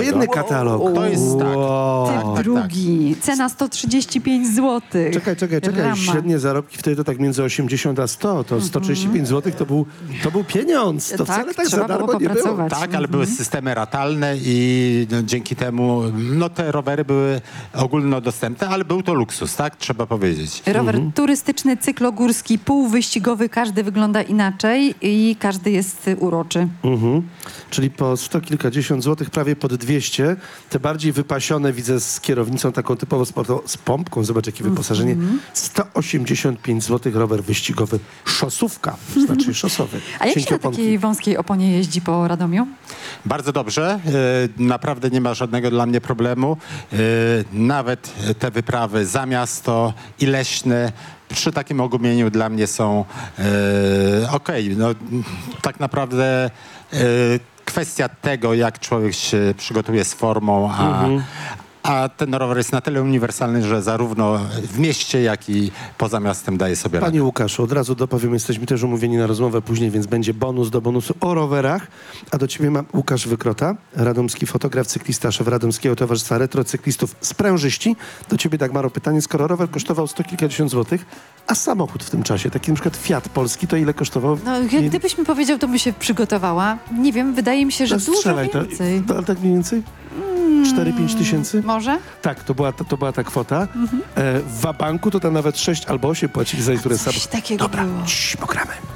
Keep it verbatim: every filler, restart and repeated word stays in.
Kolejny katalog. To jest tak. Wow. tak, Typ tak, tak. drugi. Cena sto trzydzieści pięć złotych. Czekaj, czekaj, czekaj. Rama. Średnie zarobki wtedy to tak między osiemdziesiąt a sto. To sto trzydzieści pięć złotych to był, to był pieniądz. To Tak, wcale tak trzeba za darmo było nie było. popracować. Tak, ale były systemy ratalne i no, dzięki temu no, te rowery były ogólnodostępne, ale był to luksus, tak? Trzeba powiedzieć. Rower Mhm. turystyczny, cyklogórski, półwyścigowy, każdy wygląda inaczej i każdy jest uroczy. Mhm. Czyli po sto kilkadziesiąt złotych, prawie pod dwieście. Te bardziej wypasione widzę z kierownicą taką typowo sportową, z pompką. Zobacz, jakie wyposażenie. sto osiemdziesiąt pięć złotych rower wyścigowy. Szosówka, znaczy szosowy. A jak się Cienkie na oponki. takiej wąskiej oponie jeździ po Radomiu? Bardzo dobrze. E, naprawdę nie ma żadnego dla mnie problemu. E, nawet te wyprawy za miasto i leśne przy takim ogumieniu dla mnie są e, okej. No, tak naprawdę e, kwestia tego, jak człowiek się przygotuje z formą, a, a ten rower jest na tyle uniwersalny, że zarówno w mieście, jak i poza miastem daje sobie radę. Panie Łukaszu, od razu dopowiem, jesteśmy też umówieni na rozmowę później, więc będzie bonus do bonusu o rowerach. A do ciebie mam Łukasz Wykrota, radomski fotograf, cyklista, szef Radomskiego Towarzystwa Retrocyklistów Sprężyści. Do ciebie, Dagmaro, pytanie, skoro rower kosztował sto kilkadziesiąt złotych, a samochód w tym czasie, taki na przykład Fiat Polski, to ile kosztował? No, jak Nie- gdybyś mi powiedział, to by się przygotowała. Nie wiem, wydaje mi się, że No, dużo strzelaj, to, więcej. to, ale tak mniej więcej? cztery pięć tysięcy? Może? Tak, to była, to, to była ta kwota. E, w Wabanku to tam nawet sześć albo osiem płacili za niektóre Coś samochody. takiego Dobra, było. ciii, pogramy.